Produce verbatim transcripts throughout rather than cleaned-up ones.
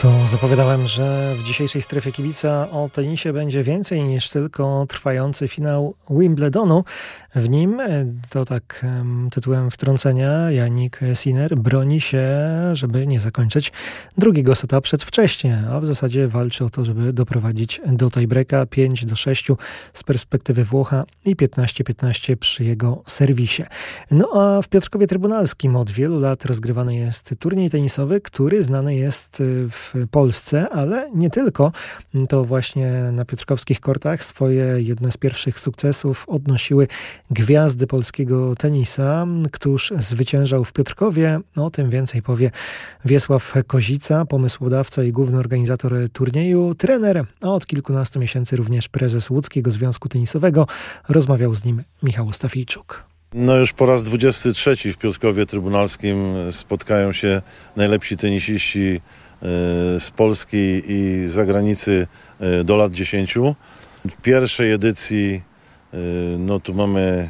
To zapowiadałem, że w dzisiejszej strefie kibica o tenisie będzie więcej niż tylko trwający finał Wimbledonu. W nim, to tak tytułem wtrącenia, Jannik Sinner broni się, żeby nie zakończyć drugiego seta przedwcześnie, a w zasadzie walczy o to, żeby doprowadzić do tiebreaka pięć do sześciu z perspektywy Włocha i piętnaście piętnaście przy jego serwisie. No a w Piotrkowie Trybunalskim od wielu lat rozgrywany jest turniej tenisowy, który znany jest w Polsce, ale nie tylko. To właśnie na piotrkowskich kortach swoje jedne z pierwszych sukcesów odnosiły gwiazdy polskiego tenisa. Któż zwyciężał w Piotrkowie? O tym więcej powie Wiesław Kozica, pomysłodawca i główny organizator turnieju, trener, a od kilkunastu miesięcy również prezes Łódzkiego Związku Tenisowego. Rozmawiał z nim Michał Stafijczuk. No już po raz dwudziesty trzeci w Piotrkowie Trybunalskim spotkają się najlepsi tenisiści z Polski i z zagranicy do lat dziesięciu. W pierwszej edycji no tu mamy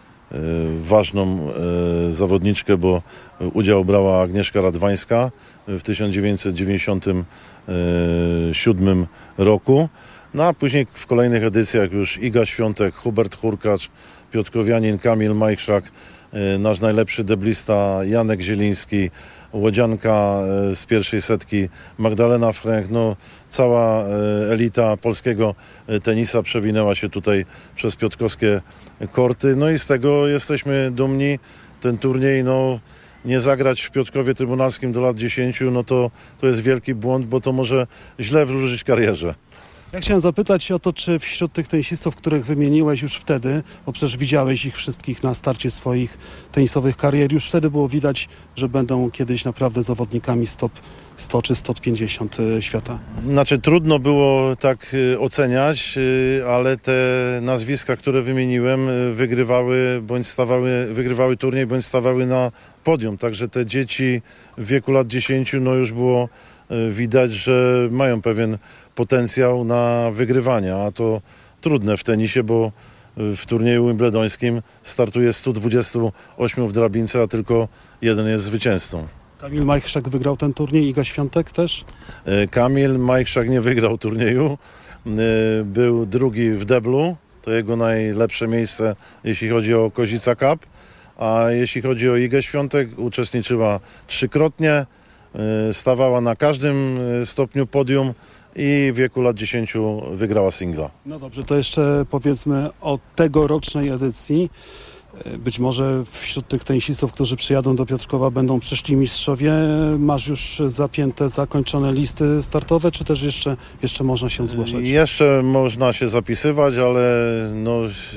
ważną zawodniczkę, bo udział brała Agnieszka Radwańska w tysiąc dziewięćset dziewięćdziesiątym siódmym roku. No a później w kolejnych edycjach już Iga Świątek, Hubert Hurkacz, piotrkowianin Kamil Majchrzak, nasz najlepszy deblista Janek Zieliński, łodzianka z pierwszej setki Magdalena Fręch. No, cała elita polskiego tenisa przewinęła się tutaj przez piotrkowskie korty. No i z tego jesteśmy dumni. Ten turniej, no, nie zagrać w Piotrkowie Trybunalskim do lat dziesięciu, no to, to jest wielki błąd, bo to może źle wróżyć karierze. Ja chciałem zapytać o to, czy wśród tych tenisistów, których wymieniłeś już wtedy, bo przecież widziałeś ich wszystkich na starcie swoich tenisowych karier, już wtedy było widać, że będą kiedyś naprawdę zawodnikami top sto czy top pięćdziesiąt świata. Znaczy trudno było tak oceniać, ale te nazwiska, które wymieniłem, wygrywały bądź stawały, wygrywały turniej, bądź stawały na podium. Także te dzieci w wieku lat dziesięciu, no już było widać, że mają pewien potencjał na wygrywanie, a to trudne w tenisie, bo w turnieju wimbledońskim startuje stu dwudziestu ośmiu w drabince, a tylko jeden jest zwycięzcą. Kamil Majchrzak wygrał ten turniej, Iga Świątek też? Kamil Majchrzak nie wygrał turnieju, był drugi w deblu, to jego najlepsze miejsce, jeśli chodzi o Kozica Cup, a jeśli chodzi o Igę Świątek, uczestniczyła trzykrotnie, stawała na każdym stopniu podium i w wieku lat dziesięciu wygrała singla. No dobrze, to jeszcze powiedzmy o tegorocznej edycji. Być może wśród tych tenisistów, którzy przyjadą do Piotrkowa, będą przyszli mistrzowie. Masz już zapięte, zakończone listy startowe, czy też jeszcze, jeszcze można się zgłaszać? Jeszcze można się zapisywać, ale no,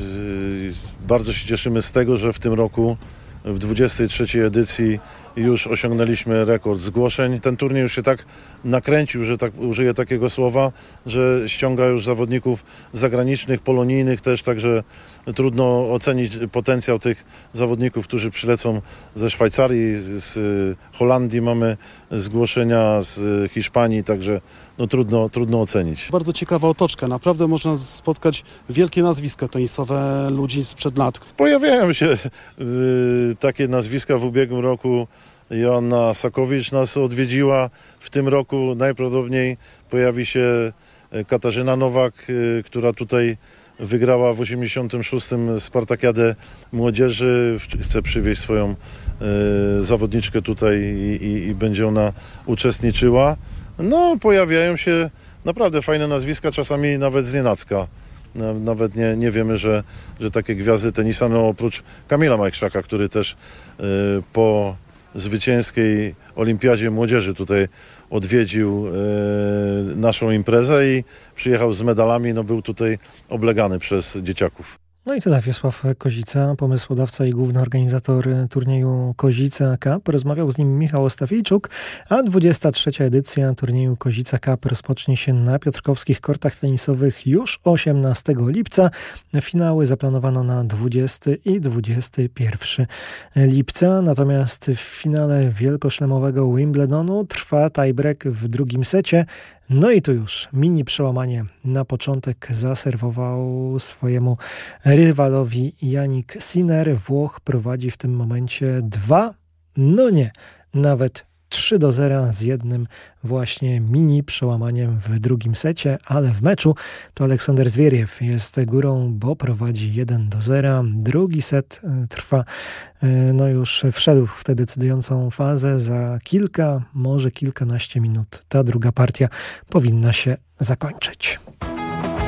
bardzo się cieszymy z tego, że w tym roku w dwudziestej trzeciej edycji już osiągnęliśmy rekord zgłoszeń. Ten turniej już się tak nakręcił, że tak użyję takiego słowa, że ściąga już zawodników zagranicznych, polonijnych też, także trudno ocenić potencjał tych zawodników, którzy przylecą ze Szwajcarii, z Holandii mamy zgłoszenia, z Hiszpanii, także no trudno, trudno ocenić. Bardzo ciekawa otoczka. Naprawdę można spotkać wielkie nazwiska tenisowe ludzi sprzed lat. Pojawiają się y, takie nazwiska. W ubiegłym roku Joanna Sakowicz nas odwiedziła. W tym roku najprawdopodobniej pojawi się Katarzyna Nowak, y, która tutaj wygrała w osiemdziesiątym szóstym Spartakiadę Młodzieży. Chce przywieźć swoją y, zawodniczkę tutaj i, i, i będzie ona uczestniczyła. No, pojawiają się naprawdę fajne nazwiska, czasami nawet znienacka. Nawet nie, nie wiemy, że, że takie gwiazdy tenisa, no oprócz Kamila Majchrzaka, który też y, po zwycięskiej olimpiadzie młodzieży tutaj odwiedził y, naszą imprezę i przyjechał z medalami, no był tutaj oblegany przez dzieciaków. No i tyle. Wiesław Kozica, pomysłodawca i główny organizator turnieju Kozica Cup. Rozmawiał z nim Michał Stafijczuk, a dwudziesta trzecia edycja turnieju Kozica Cup rozpocznie się na piotrkowskich kortach tenisowych już osiemnastego lipca. Finały zaplanowano na dwudziestego i dwudziestego pierwszego lipca. Natomiast w finale wielkoszlemowego Wimbledonu trwa tiebreak w drugim secie. No i tu już mini przełamanie na początek zaserwował swojemu rywalowi Jannik Sinner. Włoch prowadzi w tym momencie dwa, no nie, nawet trzy do zera z jednym właśnie mini przełamaniem w drugim secie, ale w meczu to Aleksander Zwieriew jest górą, bo prowadzi jeden do zera. Drugi set trwa, no już wszedł w tę decydującą fazę. Za kilka, może kilkanaście minut ta druga partia powinna się zakończyć.